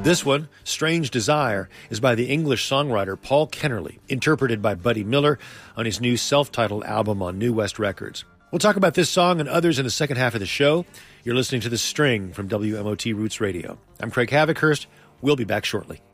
This one, Strange Desire, is by the English songwriter Paul Kennerly, interpreted by Buddy Miller on his new self-titled album on New West Records. We'll talk about this song and others in the second half of the show. You're listening to The String from WMOT Roots Radio. I'm Craig Havikhurst. We'll be back shortly.